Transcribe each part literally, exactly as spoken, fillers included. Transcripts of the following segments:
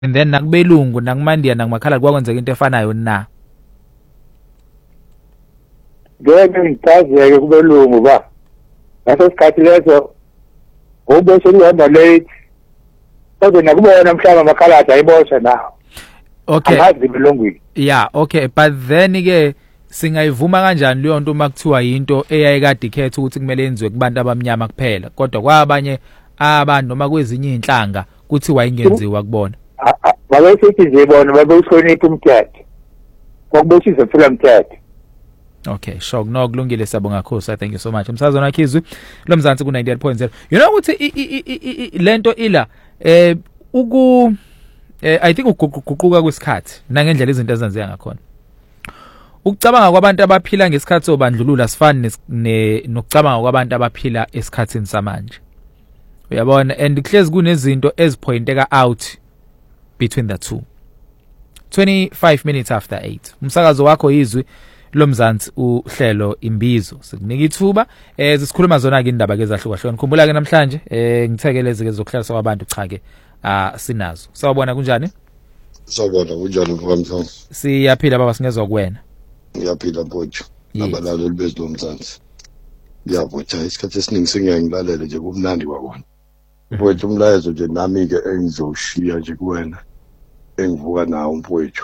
and then nakubelungu nakumandiya nakumakhala kwakwenzeka into efanayo na ngeke ngitazeke kubelungu ba ngaso sikhathi leso ube selihamba late kodwa nakubona mhlaba makhalada ayibosha nawo okay angazi belungwini yeah okay but then ke singayivuma kanjani leyo nto makuthiwa into eyayikade ikhetha ukuthi kumele yenziwe kubantu abamnyama kuphela kodwa kwabanye abantu noma kwezinye inhlanga kuthiwa ingenziwa kubona babesethi nje bona babewuhlonipha umthetho kwakuboshiza phela umthetho. Okay, sure. No kulungile sabonga Khosi. Thank you so much. Umsazwana wakhizwe lo Mzansi ku ninety-eight point zero. You know ukuthi lento ila eh uku eh I think uguquka kwesikhathi nangendlela izinto ezenzeka ngakhona. Ukucabanga kwabantu abaphila ngesikhathi sobandlululo asifani nokucabanga kwabantu abaphila esikhathini samanje. Uyabona and kuhlezi kunezinto ezipointeka out between the two. twenty-five minutes after eight. Umsakazo wakho izwi lo Mzansi uhlelo imbizo sikunika ithuba eh sisikhuluma zona ke indaba ke ezahlukahlukene khumbula ke namhlanje eh ngithekeleze ke zokuhlalisa kwabantu cha ke ah sinazo sawubona kunjani sawubona kunjani mfowethu siyaphila baba singezwa kuwena ngiyaphila mfowethu nabalalo libezwe lo Mzansi ngiyavutha isikhathi esiningi singiyangilalela nje kumnandi kwakona mfowethu umlayezo nje nami ke engizoshiya nje kuwena engivuka nawo mfowethu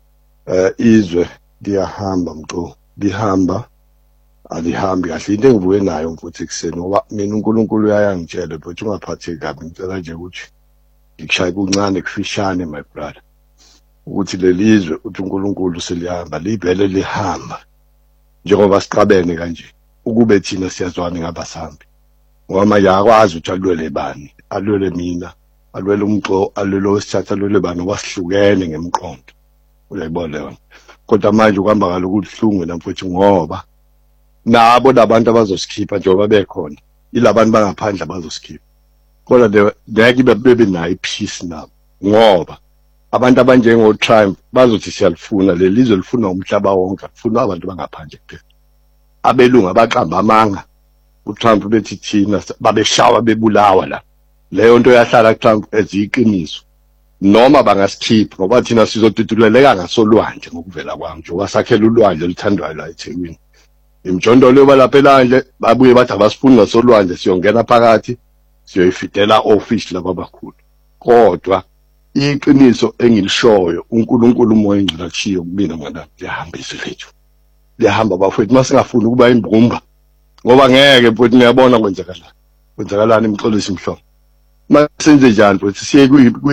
eh izwe liyahamba mqo lihamba alihambi kahle into engivuke nayo mfuthu ekseni ngoba mina uNkulunkulu uyayangitshela ukuthi ungaphatheki kabi ngicela nje ukuthi ngikushaya kuncane kufishane my brother ukuthi lelizwe uthi uNkulunkulu selihamba libele lihamba njengoba siqabene kanje ukube thina siyazwana ngabasambi ngoba yakwazi ukuthi alwele bani alwele mina alwele umxo alwele osithatha alwele bani wasihlukene ngemqondo uyayibona yona kodwa manje kuhamba ngalokuhlungu namfuthi ngoba nabo labantu abazosikhipha njengoba bekhona ilabantu bangaphandle abazosikhipha kodwa ngeke bebe nayo peace nabo ngoba abantu abanjengo Trump bazothi siyalifuna lelizwe lifuna umhlaba wonke lifuna abantu bangaphandle kuphela abelungu abaqamba amanga uTrump bethi thina babeshawa bebulawa la leyo nto yahlala kuTrump eziqiniso noma bangasikhipha ngoba thina sizoduduleleka ngasolwandle ngokuvela kwami nje wasakhela ulwandle lithandwayo la eThekwini imjondolo yobalaphelanje babuye bathi abasifuni ngasolwandle siyongena phakathi siyoyifidela office laba bakhulu kodwa iqiniso engilishoyo uNkulunkulu umoya engcila kushiyo kubina mwana liyahambisa lethu liyahamba bafethu masingafuni ukuba imbumba ngoba ngeke mfowethu ngiyabona kwenzakala kwenzakalani imxolisi imhlobo masenze njani futhi siye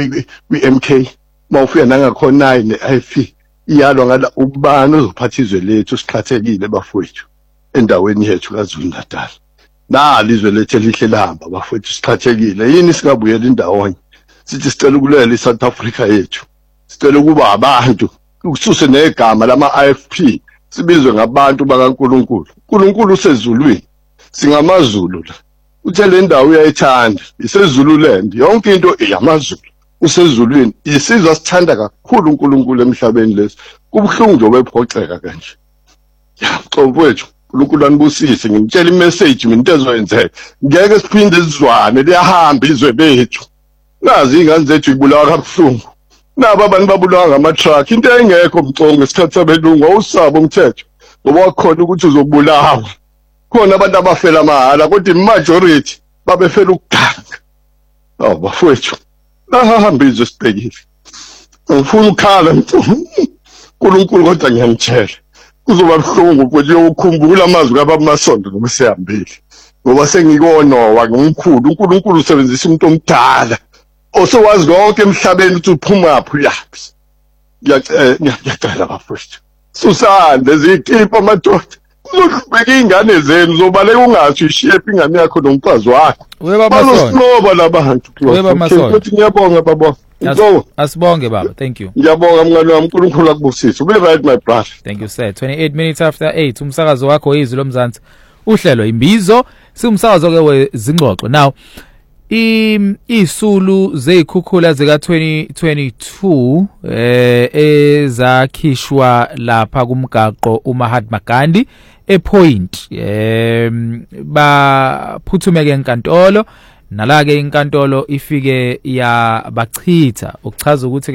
kwi-M K mawufika nangakhona ne-I F iyalwa ngala ubani ozophatha izwe lethu sikhathekile bafowethu endaweni yethu kaZulu Natal nali izwe lethu elihle lihamba bafowethu sikhathekile yini singabuyela indawonye sithi sicela ukulela iSouth Africa yethu sicela ukuba abantu ukususe negama lama-I F P sibizwe ngabantu bakaNkulunkulu uNkulunkulu usezulwini singamaZulu la uthe le ndawo uyayithanda isezululand yonke into eyamaZulu usezulwini isizwe sithanda kakhulu uNkulunkulu emhlabeni leso kubhlungu nje wephoxeka kanje ya mfowethu uNkulunkulu anibusise ngimtshela imessage mina into ezoyenzeka ngeke siphinde sizwane liyahamba izwe lethu nazi ingane zethu ibulawa kabuhlungu nabo abantu babulawa ngama-truck into engekho mcongo ngesikhathi sabelungu awusaba umthetho ngoba wakhona ukuthi uzobulawa khona abantu abafela mahala kodwa imajority babefela ukuganga awu bafowethu ahamba izwe sibhekile ngifuna ukhala uNkulunkulu kodwa ngiyamtshela kuzoba buhlungu ukuthi ukukhumbula amazwi kaBamasonto noma sihambile ngoba sengikonowa ngomkhulu uNkulunkulu usebenzisa umuntu omdala osowazi konke emhlabeni ukuthi uphuma phi yaphi ngiyacela bafowethu susande ezikipa amadoda uzobeka ingane zenu zobaleka ungathi ishephi ingane yakho nomfazi wakho bazosinoba labantu ukuthi ngiyabonga baba asibonge baba thank you ngiyabonga mngani wami uNkulunkulu akubusise ube right my brother thank you sir twenty-eight minutes after eight umsakazo wakho izwi lo Mzansi uhlelo imbizo siumsakazo ke wezingxoxo now isulu zezikhukhula zika twenty twenty-two eh ezakhishwa lapha kumgaqo uMahatma Gandhi ePoint eh baphuthume ke enkantolo nala ke inkantolo ifike yabachitha ukuchaza ukuthi